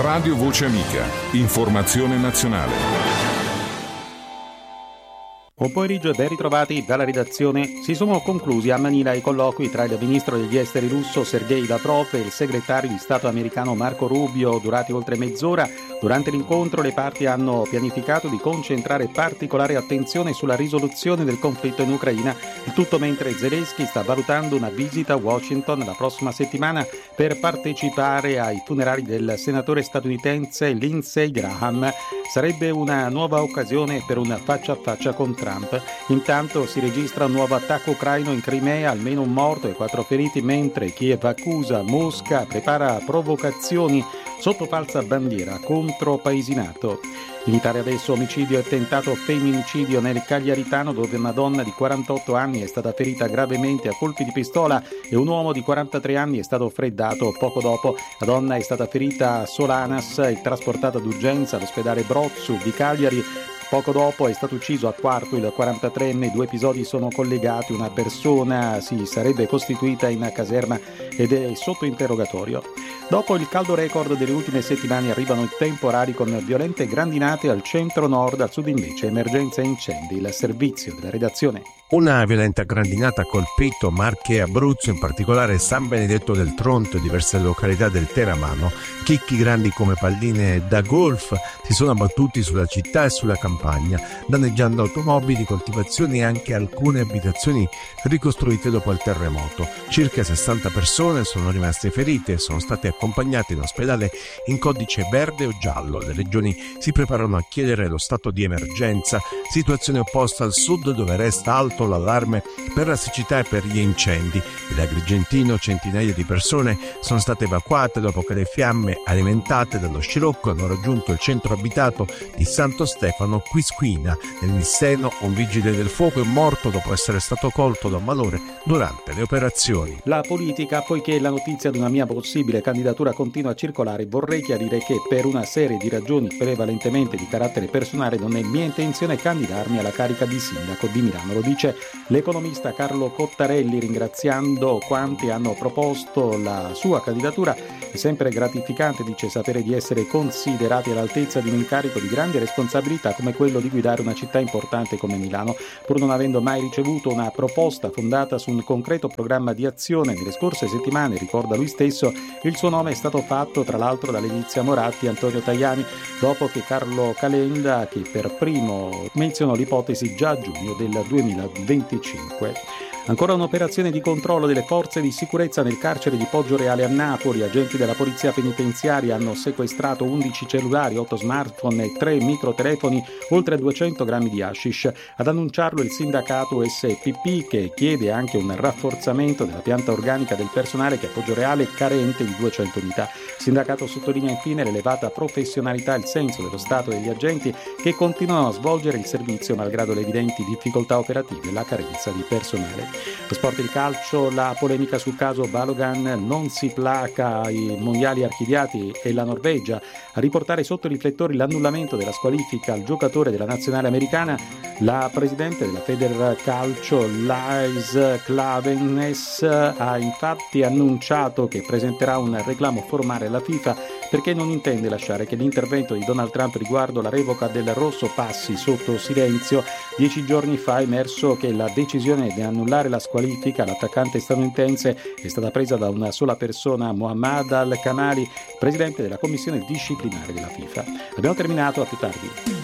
Radio Voce Amica. Informazione nazionale. Buon pomeriggio e ben ritrovati dalla redazione. Si sono conclusi a Manila i colloqui tra il ministro degli esteri russo Sergei Lavrov e il segretario di Stato americano Marco Rubio, durati oltre mezz'ora. Durante l'incontro le parti hanno pianificato di concentrare particolare attenzione sulla risoluzione del conflitto in Ucraina, il tutto mentre Zelensky sta valutando una visita a Washington la prossima settimana per partecipare ai funerali del senatore statunitense Lindsey Graham. Sarebbe una nuova occasione per un faccia a faccia con Trump. Intanto si registra un nuovo attacco ucraino in Crimea, almeno un morto e 4 feriti, mentre Kiev accusa Mosca prepara provocazioni sotto falsa bandiera contro paesi NATO. In Italia adesso omicidio e tentato femminicidio nel Cagliaritano, dove una donna di 48 anni è stata ferita gravemente a colpi di pistola e un uomo di 43 anni è stato freddato poco dopo. La donna è stata ferita a Solanas e trasportata d'urgenza all'ospedale Brozzu di Cagliari. Poco dopo è stato ucciso a Quarto il 43enne. 2 episodi sono collegati. Una persona si sarebbe costituita in caserma ed è sotto interrogatorio. Dopo il caldo record delle ultime settimane arrivano i temporali con violente grandinate al centro-nord, al sud invece emergenza incendi. Il servizio della redazione. Una violenta grandinata ha colpito Marche e Abruzzo, in particolare San Benedetto del Tronto e diverse località del Teramano. Chicchi grandi come palline da golf si sono abbattuti sulla città e sulla campagna, danneggiando automobili, coltivazioni e anche alcune abitazioni ricostruite dopo il terremoto. Circa 60 persone sono rimaste ferite e sono state accompagnate in ospedale in codice verde o giallo. Le regioni si preparano a chiedere lo stato di emergenza, situazione opposta al sud dove resta alto l'allarme per la siccità e per gli incendi. In Agrigentino centinaia di persone sono state evacuate dopo che le fiamme alimentate dallo scirocco hanno raggiunto il centro abitato di Santo Stefano Quisquina. Nel Nisseno un vigile del fuoco è morto dopo essere stato colto da un malore durante le operazioni. La politica, poiché la notizia di una mia possibile candidatura continua a circolare, vorrei chiarire che per una serie di ragioni prevalentemente di carattere personale non è mia intenzione candidarmi alla carica di sindaco di Milano. Lo dice l'economista Carlo Cottarelli, ringraziando quanti hanno proposto la sua candidatura. È sempre gratificante, dice, sapere di essere considerati all'altezza di un incarico di grande responsabilità come quello di guidare una città importante come Milano. Pur non avendo mai ricevuto una proposta fondata su un concreto programma di azione, nelle scorse settimane, ricorda lui stesso, il suo nome è stato fatto tra l'altro da Letizia Moratti e Antonio Tajani, dopo che Carlo Calenda, che per primo menzionò l'ipotesi già a giugno del 2025. Ancora un'operazione di controllo delle forze di sicurezza nel carcere di Poggioreale a Napoli. Agenti della polizia penitenziaria hanno sequestrato 11 cellulari, 8 smartphone e 3 microtelefoni, oltre 200 grammi di hashish. Ad annunciarlo il sindacato SPP, che chiede anche un rafforzamento della pianta organica del personale che a Poggioreale è carente di 200 unità. Il sindacato sottolinea infine l'elevata professionalità e il senso dello Stato degli agenti che continuano a svolgere il servizio malgrado le evidenti difficoltà operative e la carenza di personale. Lo sport e il calcio, la polemica sul caso Balogan, non si placa, i mondiali archiviati e la Norvegia a riportare sotto i riflettori l'annullamento della squalifica al giocatore della nazionale americana. La presidente della Federcalcio, Lise Klaveness, ha infatti annunciato che presenterà un reclamo formale alla FIFA perché non intende lasciare che l'intervento di Donald Trump riguardo la revoca del rosso passi sotto silenzio. 10 giorni fa è emerso che la decisione di annullare la squalifica all'attaccante statunitense è stata presa da una sola persona, Mohammad Al-Kanali, presidente della commissione disciplinare della FIFA. Abbiamo terminato, a più tardi.